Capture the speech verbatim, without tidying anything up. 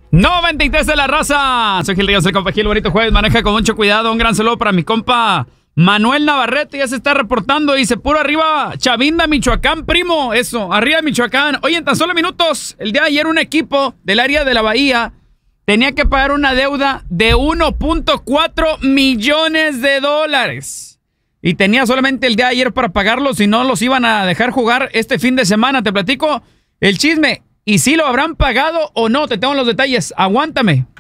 noventa y tres de la raza. Soy Gil Ríos, el compa Gil. Bonito jueves, maneja con mucho cuidado. Un gran saludo para mi compa Manuel Navarrete. Ya se está reportando. Dice, puro arriba, Chavinda, Michoacán, primo. Eso, arriba Michoacán. Oye, en tan solo minutos, el día de ayer un equipo del área de la Bahía tenía que pagar una deuda de uno punto cuatro millones de dólares. Y tenía solamente el día de ayer para pagarlo, si no los iban a dejar jugar este fin de semana. Te platico el chisme. ¿Y si lo habrán pagado o no? Te tengo los detalles. Aguántame.